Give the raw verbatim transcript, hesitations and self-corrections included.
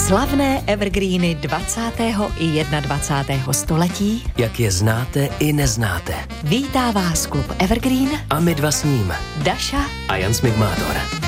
Slavné evergreeny dvacátého i dvacátého prvního století, jak je znáte i neznáte. vítá vás klub Evergreen A my dva s ním. Daša a Jan Smigmátor.